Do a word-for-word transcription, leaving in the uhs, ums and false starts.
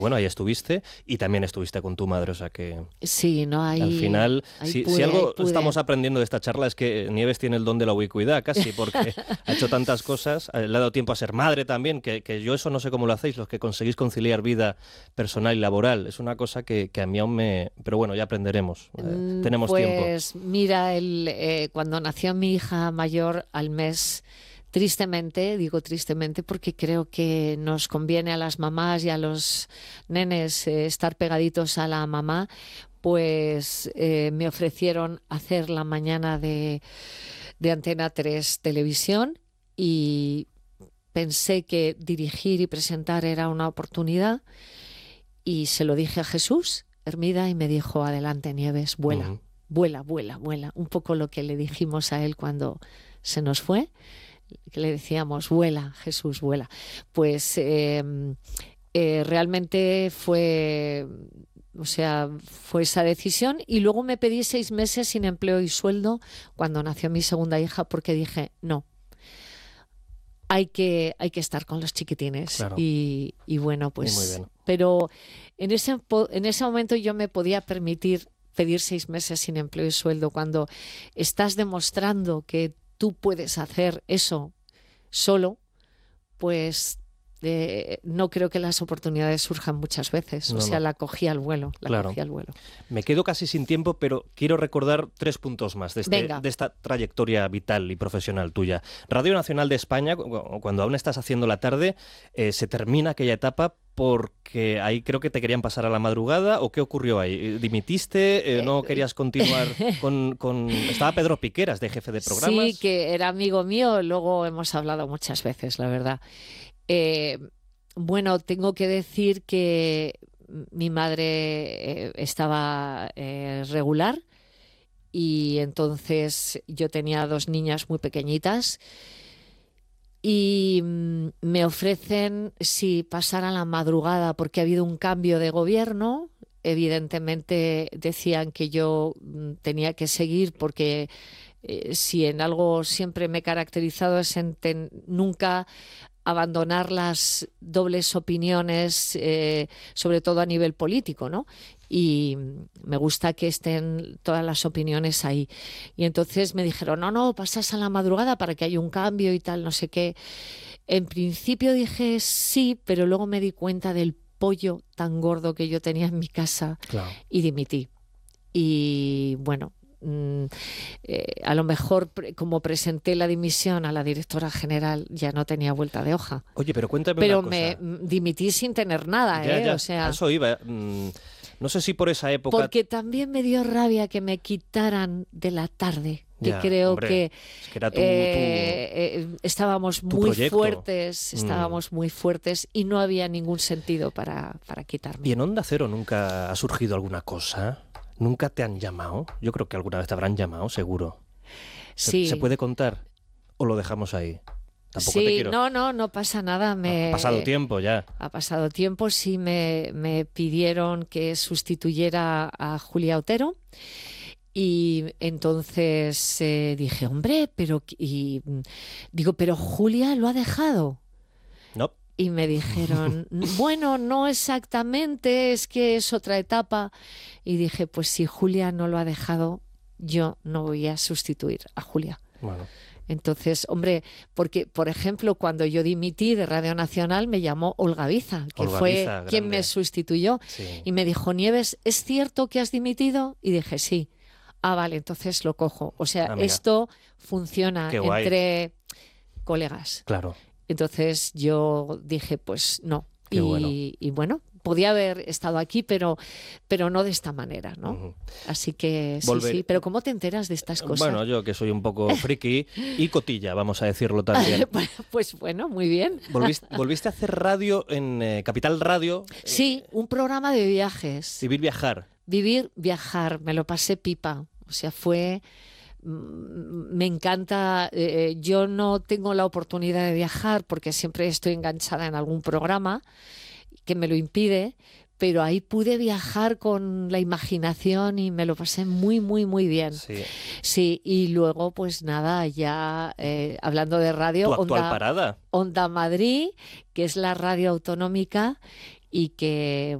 Bueno, ahí estuviste y también estuviste con tu madre, o sea que... Sí, ¿no? Ahí, al final, ahí si, pude, si algo pude. estamos aprendiendo de esta charla es que Nieves tiene el don de la ubicuidad casi, porque ha hecho tantas cosas, le ha dado tiempo a ser madre también, que, que yo eso no sé cómo lo hacéis, los que conseguís conciliar vida personal y laboral. Es una cosa que, que a mí aún me... Pero bueno, ya aprenderemos, eh, tenemos pues, tiempo. Pues mira, el, eh, cuando nació mi hija mayor al mes... Tristemente, digo tristemente porque creo que nos conviene a las mamás y a los nenes eh, estar pegaditos a la mamá, pues eh, me ofrecieron hacer la mañana de, de Antena tres Televisión y pensé que dirigir y presentar era una oportunidad y se lo dije a Jesús Hermida y me dijo, adelante Nieves, vuela, uh-huh. vuela, vuela, vuela. Un poco lo que le dijimos a él cuando se nos fue, que le decíamos, vuela, Jesús, vuela. Pues eh, eh, realmente fue, o sea, fue esa decisión y luego me pedí seis meses sin empleo y sueldo cuando nació mi segunda hija porque dije, no, hay que, hay que estar con los chiquitines. Claro. Y, y bueno, pues, muy bien. Pero en ese, en ese momento yo me podía permitir pedir seis meses sin empleo y sueldo cuando estás demostrando que tú puedes hacer eso solo, pues eh, no creo que las oportunidades surjan muchas veces. No, o sea, no. la cogí al vuelo, la claro. cogí al vuelo. Me quedo casi sin tiempo, pero quiero recordar tres puntos más de, este, de esta trayectoria vital y profesional tuya. Radio Nacional de España, cuando aún estás haciendo la tarde, eh, se termina aquella etapa porque ahí creo que te querían pasar a la madrugada, ¿o qué ocurrió ahí? ¿Dimitiste? Eh, ¿No querías continuar con, con...? Estaba Pedro Piqueras, de jefe de programas. Sí, que era amigo mío, luego hemos hablado muchas veces, la verdad. Eh, bueno, tengo que decir que mi madre eh, estaba eh, regular y entonces yo tenía dos niñas muy pequeñitas y mm, me ofrecen si pasar a la madrugada porque ha habido un cambio de gobierno. Evidentemente decían que yo mm, tenía que seguir porque eh, si en algo siempre me he caracterizado es en ten, nunca abandonar las dobles opiniones, eh, sobre todo a nivel político, ¿no? Y me gusta que estén todas las opiniones ahí. Y entonces me dijeron, no, no, pasas a la madrugada para que haya un cambio y tal, no sé qué. En principio dije sí, pero luego me di cuenta del pollo tan gordo que yo tenía en mi casa, claro. y dimití. Y bueno, Mm, eh, a lo mejor pre- como presenté la dimisión a la directora general ya no tenía vuelta de hoja. Oye, pero cuéntame pero una me cosa. m- dimití sin tener nada, Ya, ¿eh? ya, O sea, a eso iba. Mm, no sé si por esa época... porque también me dio rabia que me quitaran de la tarde, que ya, creo hombre, que es que era tu, eh, eh, estábamos tu muy proyecto. fuertes, Mm. estábamos muy fuertes y no había ningún sentido para, para quitarme. ¿Y en Onda Cero nunca ha surgido alguna cosa? ¿Nunca te han llamado? Yo creo que alguna vez te habrán llamado, seguro. ¿Se, Sí. ¿se puede contar? ¿O lo dejamos ahí? Tampoco sí, te quiero... no, no, no pasa nada. Me... Ha pasado tiempo ya. Ha pasado tiempo, sí me, me pidieron que sustituyera a Julia Otero y entonces eh, dije, hombre, pero y, digo, pero Julia lo ha dejado. No. Y me dijeron, bueno, no exactamente, es que es otra etapa. Y dije, pues si Julia no lo ha dejado, yo no voy a sustituir a Julia. Bueno. Entonces, hombre, porque, por ejemplo, cuando yo dimití de Radio Nacional, me llamó Olga Biza, que Olga fue Biza, quien grande. me sustituyó. Sí. Y me dijo, Nieves, ¿es cierto que has dimitido? Y dije, sí. Ah, vale, entonces lo cojo. O sea, Ah, mira. esto funciona Qué guay. entre colegas. Claro. Entonces yo dije, pues no. Qué y, bueno. y bueno, podía haber estado aquí, pero, pero no de esta manera, ¿no? Ujú. Así que sí, Volver- sí. Pero ¿cómo te enteras de estas cosas? Bueno, yo que soy un poco friki y cotilla, vamos a decirlo también. Pues bueno, muy bien. ¿Volviste, volviste a hacer radio en eh, Capital Radio? eh, Sí, un programa de viajes. Vivir Viajar. Vivir, viajar, me lo pasé pipa. O sea, fue... mm, Me encanta, eh, yo no tengo la oportunidad de viajar porque siempre estoy enganchada en algún programa que me lo impide, pero ahí pude viajar con la imaginación y me lo pasé muy, muy, muy bien. Sí. Sí, y luego pues nada, ya eh, hablando de radio, ¿Tu actual Onda, parada? Onda Madrid, que es la radio autonómica, y que